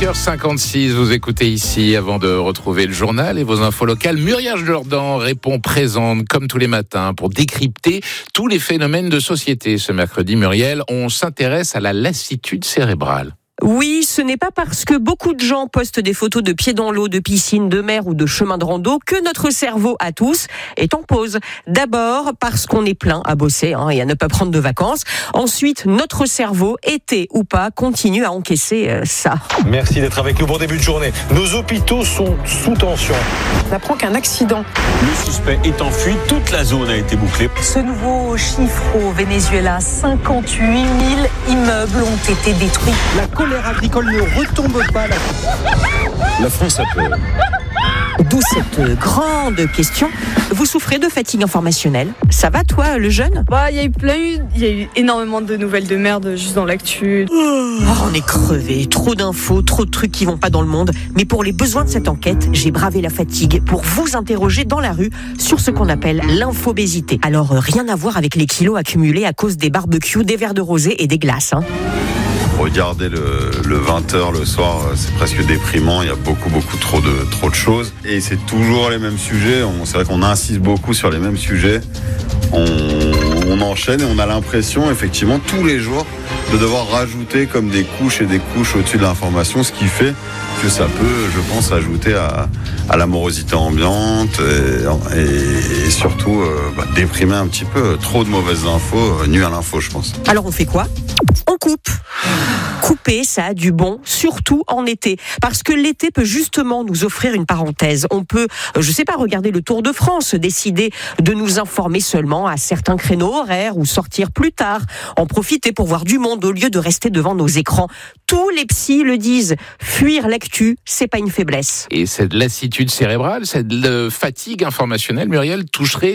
5h56, vous écoutez ici avant de retrouver le journal et vos infos locales. Muriel Jourdan répond présente comme tous les matins pour décrypter tous les phénomènes de société. Ce mercredi, Muriel, on s'intéresse à la lassitude cérébrale. Oui, ce n'est pas parce que beaucoup de gens postent des photos de pieds dans l'eau, de piscine, de mer ou de chemin de rando que notre cerveau à tous est en pause. D'abord parce qu'on est plein à bosser et à ne pas prendre de vacances. Ensuite, notre cerveau, été ou pas, continue à encaisser ça. Merci d'être avec nous. Bon début de journée. Nos hôpitaux sont sous tension. On apprend qu'un accident. Le suspect est en fuite. Toute la zone a été bouclée. Ce nouveau chiffre au Venezuela, 58 000 immeubles ont été détruits. La colère agricole ne retombe pas. La France a peur. D'où cette grande question. Vous souffrez de fatigue informationnelle? Ça va toi, le jeune? Il y a eu énormément de nouvelles de merde juste dans l'actu. On est crevé, trop d'infos, trop de trucs qui vont pas dans le monde. Mais pour les besoins de cette enquête, j'ai bravé la fatigue pour vous interroger dans la rue sur ce qu'on appelle l'infobésité. Alors rien à voir avec les kilos accumulés à cause des barbecues, des verres de rosé et des glaces. Regarder le 20h le soir, c'est presque déprimant. Il y a beaucoup trop de choses. Et c'est toujours les mêmes sujets. C'est vrai qu'on insiste beaucoup sur les mêmes sujets. On enchaîne et on a l'impression, effectivement, tous les jours, de devoir rajouter comme des couches et des couches au-dessus de l'information, ce qui fait que ça peut, je pense, ajouter à la morosité ambiante et surtout déprimer un petit peu. Trop de mauvaises infos nuit à l'info, je pense. Alors on fait quoi? On coupe. Couper, ça a du bon, surtout en été. Parce que l'été peut justement nous offrir une parenthèse. On peut, regarder le Tour de France, décider de nous informer seulement à certains créneaux horaires ou sortir plus tard, en profiter pour voir du monde au lieu de rester devant nos écrans. Tous les psys le disent, fuir l'actu, c'est pas une faiblesse. Et cette lassitude cérébrale, cette fatigue informationnelle, Muriel, toucherait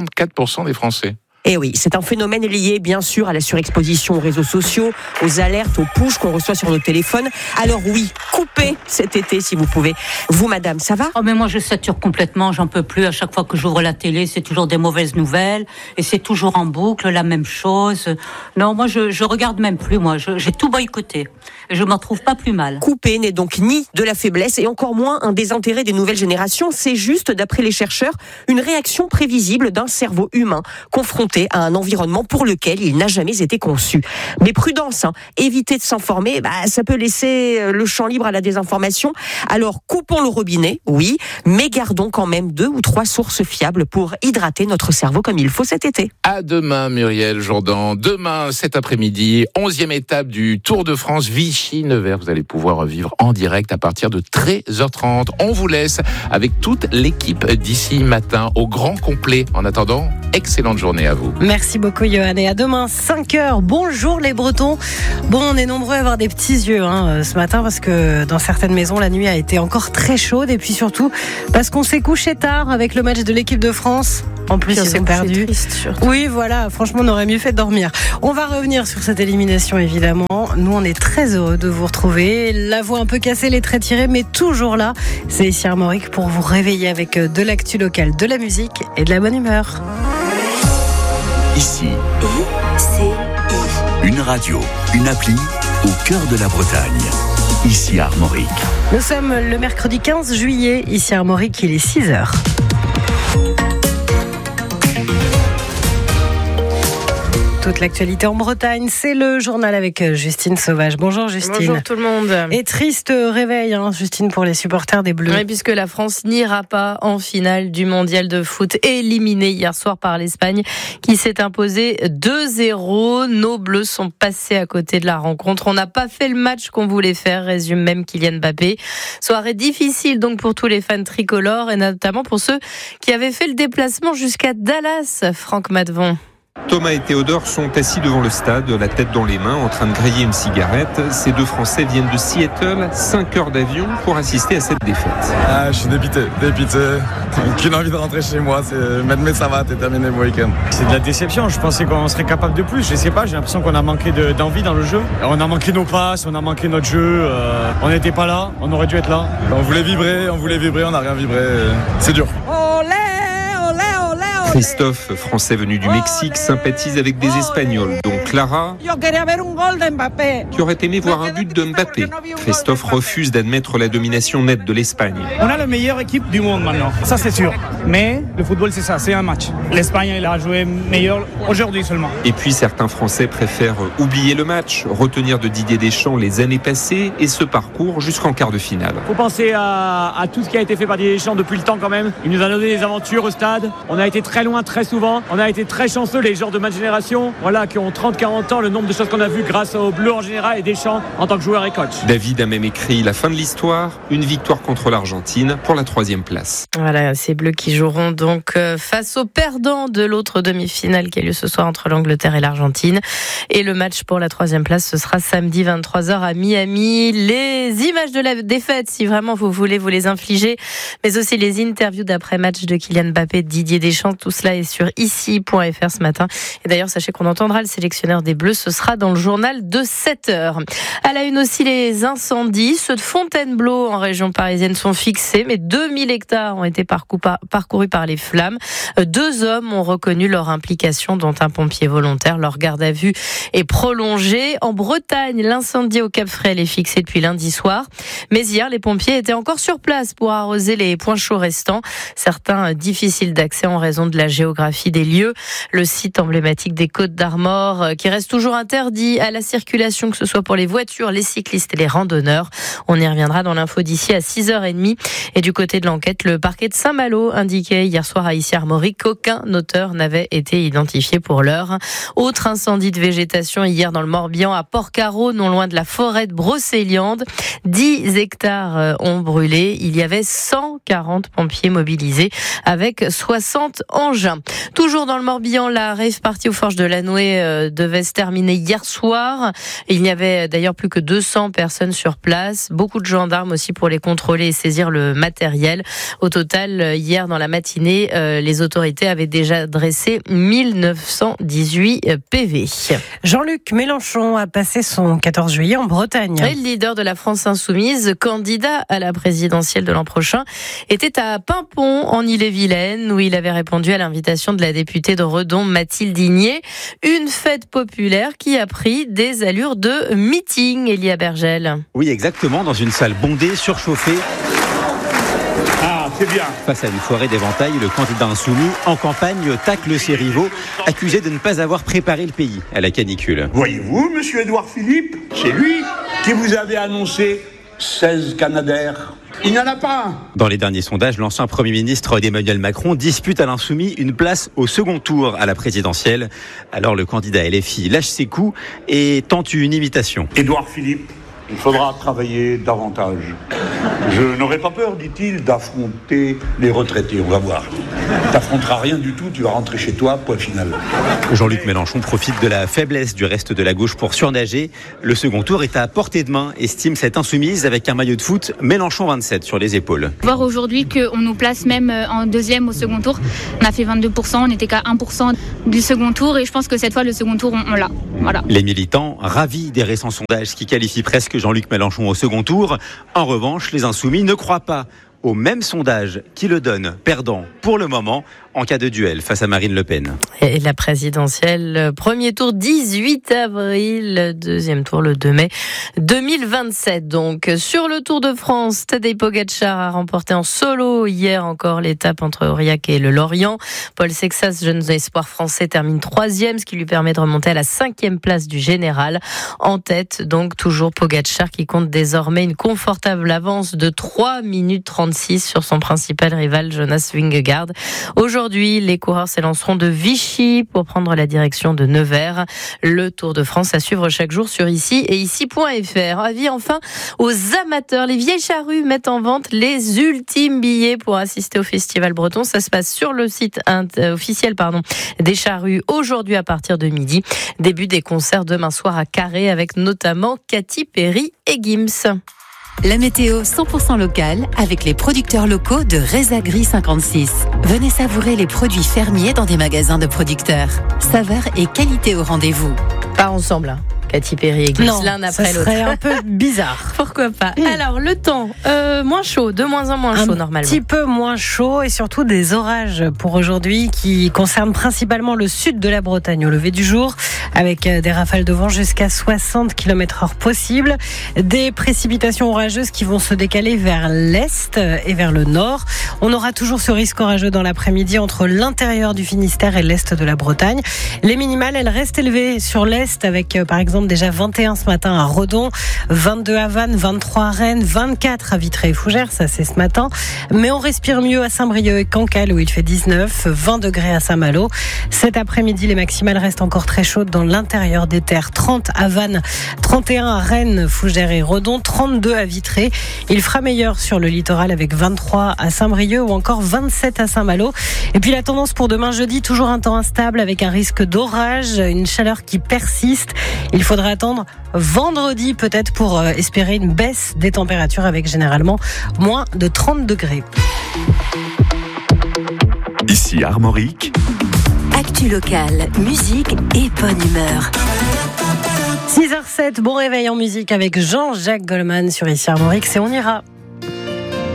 54% des Français. Et oui, c'est un phénomène lié bien sûr à la surexposition aux réseaux sociaux, aux alertes, aux pushs qu'on reçoit sur nos téléphones. Alors oui, coupez cet été si vous pouvez. Vous madame, ça va? Oh mais moi je sature complètement, j'en peux plus. À chaque fois que j'ouvre la télé, c'est toujours des mauvaises nouvelles et c'est toujours en boucle la même chose. Non, moi je regarde même plus, j'ai tout boycotté. Et je m'en trouve pas plus mal. Couper n'est donc ni de la faiblesse et encore moins un désintérêt des nouvelles générations. C'est juste, d'après les chercheurs, une réaction prévisible d'un cerveau humain confronté à un environnement pour lequel il n'a jamais été conçu. Mais prudence, éviter de s'informer, ça peut laisser le champ libre à la désinformation. Alors coupons le robinet, oui, mais gardons quand même 2 ou 3 sources fiables pour hydrater notre cerveau comme il faut cet été. À demain, Muriel Jourdan. Demain, cet après-midi, 11e étape du Tour de France Vichy-Nevers. Vous allez pouvoir vivre en direct à partir de 13h30. On vous laisse avec toute l'équipe d'ici matin au grand complet. En attendant, excellente journée à vous. Merci beaucoup Johan et à demain 5h. Bonjour les Bretons. On est nombreux à avoir des petits yeux ce matin parce que dans certaines maisons la nuit a été encore très chaude et puis surtout parce qu'on s'est couché tard avec le match de l'équipe de France. En plus ils ont perdu. Triste, oui voilà, franchement on aurait mieux fait de dormir. On va revenir sur cette élimination évidemment. Nous on est très heureux de vous retrouver. La voix un peu cassée, les traits tirés mais toujours là. C'est ici Armorique pour vous réveiller avec de l'actu locale, de la musique et de la bonne humeur. Ici, une radio, une appli au cœur de la Bretagne. Ici Armorique. Nous sommes le mercredi 15 juillet. Ici Armorique, il est 6h. Toute l'actualité en Bretagne, c'est le journal avec Justine Sauvage. Bonjour Justine. Bonjour tout le monde. Et triste réveil, Justine, pour les supporters des Bleus. Oui, puisque la France n'ira pas en finale du mondial de foot, éliminée hier soir par l'Espagne, qui s'est imposée 2-0. Nos Bleus sont passés à côté de la rencontre. On n'a pas fait le match qu'on voulait faire, résume même Kylian Mbappé. Soirée difficile donc pour tous les fans tricolores et notamment pour ceux qui avaient fait le déplacement jusqu'à Dallas. Franck Matvon. Thomas et Théodore sont assis devant le stade, la tête dans les mains, en train de griller une cigarette. Ces deux Français viennent de Seattle, 5 heures d'avion pour assister à cette défaite. Je suis dépité. Qu'une envie de rentrer chez moi. Mais ça va, t'es terminé mon week-end. C'est de la déception. Je pensais qu'on serait capable de plus. Je sais pas, j'ai l'impression qu'on a manqué d'envie dans le jeu. On a manqué nos passes, on a manqué notre jeu. On n'était pas là, on aurait dû être là. On voulait vibrer, on n'a rien vibré. C'est dur. Olé, olé, olé, Christophe, français venu du Mexique, sympathise avec des Espagnols, dont Clara, qui aurait aimé voir un but de Mbappé. Christophe refuse d'admettre la domination nette de l'Espagne. On a la meilleure équipe du monde maintenant, ça c'est sûr. Mais le football c'est ça, c'est un match. L'Espagne elle a joué meilleur aujourd'hui seulement. Et puis certains Français préfèrent oublier le match, retenir de Didier Deschamps les années passées et ce parcours jusqu'en quart de finale. Faut penser à tout ce qui a été fait par Didier Deschamps depuis le temps quand même. Il nous a donné des aventures au stade. On a été très loin très souvent. On a été très chanceux les joueurs de ma génération, qui ont 30-40 ans, le nombre de choses qu'on a vues grâce aux Bleus en général et Deschamps en tant que joueur et coach. David a même écrit la fin de l'histoire, une victoire contre l'Argentine pour la 3e place. Voilà, ces Bleus qui joueront donc face aux perdants de l'autre demi-finale qui a lieu ce soir entre l'Angleterre et l'Argentine. Et le match pour la 3e place, ce sera samedi 23h à Miami. Les images de la défaite, si vraiment vous voulez vous les infliger, mais aussi les interviews d'après-match de Kylian Mbappé et Didier Deschamps, tout cela est sur ici.fr ce matin. Et d'ailleurs, sachez qu'on entendra le sélectionneur des Bleus, ce sera dans le journal de 7h. À la une aussi, les incendies. Ceux de Fontainebleau en région parisienne sont fixés, mais 2000 hectares ont été parcourus par les flammes. 2 hommes ont reconnu leur implication, dont un pompier volontaire. Leur garde à vue est prolongée. En Bretagne, l'incendie au Cap-Fréhel est fixé depuis lundi soir. Mais hier, les pompiers étaient encore sur place pour arroser les points chauds restants. Certains difficiles d'accès en raison de la géographie des lieux. Le site emblématique des Côtes d'Armor qui reste toujours interdit à la circulation, que ce soit pour les voitures, les cyclistes et les randonneurs. On y reviendra dans l'info d'ici à 6h30. Et du côté de l'enquête, le parquet de Saint-Malo indiquait hier soir à Issy-Armorique qu'aucun auteur n'avait été identifié pour l'heure. Autre incendie de végétation hier dans le Morbihan à Port-Carreau, non loin de la forêt de Brocéliande. 10 hectares ont brûlé. Il y avait 140 pompiers mobilisés avec 60 engins. Toujours dans le Morbihan, la rave party aux Forges de Lanouée devait se terminer hier soir. Il n'y avait d'ailleurs plus que 200 personnes sur place. Beaucoup de gendarmes aussi pour les contrôler et saisir le matériel. Au total, hier dans la matinée, les autorités avaient déjà dressé 1918 PV. Jean-Luc Mélenchon a passé son 14 juillet en Bretagne. Et le leader de la France Insoumise, candidat à la présidentielle de l'an prochain, était à Paimpont, en Ille-et-Vilaine, où il avait répondu à l'invitation de la députée de Redon, Mathilde Igné. Une fête populaire qui a pris des allures de meeting, Elia Bergel. Oui, exactement, dans une salle bondée, surchauffée. Ah, c'est bien. Face à une forêt d'éventail, le candidat insoumis, en campagne, tacle ses rivaux, accusé de ne pas avoir préparé le pays à la canicule. Voyez-vous, monsieur Édouard Philippe, c'est lui qui vous avait annoncé 16 Canadair. Il n'y en a pas un. Dans les derniers sondages, l'ancien Premier ministre d'Emmanuel Macron dispute à l'insoumis une place au second tour à la présidentielle. Alors le candidat LFI lâche ses coups et tente une imitation. Édouard Philippe, il faudra travailler davantage. Je n'aurai pas peur, dit-il, d'affronter les retraités. On va voir. T'affronteras rien du tout, tu vas rentrer chez toi, point final. Jean-Luc Mélenchon profite de la faiblesse du reste de la gauche pour surnager. Le second tour est à portée de main, estime cette insoumise avec un maillot de foot Mélenchon 27 sur les épaules. Voir aujourd'hui qu'on nous place même en deuxième au second tour. On a fait 22%, on n'était qu'à 1% du second tour et je pense que cette fois le second tour on l'a. Voilà. Les militants ravis des récents sondages qui qualifient presque Jean-Luc Mélenchon au second tour. En revanche, les insoumis ne croient pas au même sondage qui le donne perdant pour le moment en cas de duel face à Marine Le Pen. Et la présidentielle, premier tour 18 avril, deuxième tour le 2 mai 2027. Donc sur le Tour de France, Tadej Pogačar a remporté en solo hier encore l'étape entre Aurillac et le Lorient. Paul Sexas, jeune espoir français, termine 3e, ce qui lui permet de remonter à la 5e place du général. En tête, donc toujours Pogačar qui compte désormais une confortable avance de 3 minutes 36 sur son principal rival Jonas Vingegaard. Aujourd'hui, les coureurs s'élanceront de Vichy pour prendre la direction de Nevers. Le Tour de France à suivre chaque jour sur ici et ici.fr. Avis enfin aux amateurs. Les Vieilles Charrues mettent en vente les ultimes billets pour assister au Festival Breton. Ça se passe sur le site officiel des Charrues aujourd'hui à partir de midi. Début des concerts demain soir à Carré avec notamment Katy Perry et Gims. La météo 100% locale avec les producteurs locaux de Rezagri 56. Venez savourer les produits fermiers dans des magasins de producteurs. Saveur et qualité au rendez-vous. Pas ensemble, hein. Katy Perry et glissent l'un après l'autre. Ça serait un peu bizarre. Pourquoi pas. Alors, le temps, moins chaud, de moins en moins chaud normalement. Un petit peu moins chaud et surtout des orages pour aujourd'hui qui concernent principalement le sud de la Bretagne au lever du jour, avec des rafales de vent jusqu'à 60 km/h possibles. Des précipitations orageuses qui vont se décaler vers l'est et vers le nord. On aura toujours ce risque orageux dans l'après-midi entre l'intérieur du Finistère et l'est de la Bretagne. Les minimales, elles restent élevées sur l'est avec par exemple déjà 21 ce matin à Redon, 22 à Vannes, 23 à Rennes, 24 à Vitré et Fougères, ça c'est ce matin. Mais on respire mieux à Saint-Brieuc et Cancale où il fait 19, 20 degrés à Saint-Malo. Cet après-midi, les maximales restent encore très chaudes dans l'intérieur des terres. 30 à Vannes, 31 à Rennes, Fougères et Redon, 32 à Vitré. Il fera meilleur sur le littoral avec 23 à Saint-Brieuc ou encore 27 à Saint-Malo. Et puis la tendance pour demain jeudi, toujours un temps instable avec un risque d'orage, une chaleur qui persiste. Il faudra attendre vendredi peut-être pour espérer une baisse des températures avec généralement moins de 30 degrés. Ici Armorique. Actu locale, musique et bonne humeur. 6h07, bon réveil en musique avec Jean-Jacques Goldman sur Ici Armorique, c'est On ira.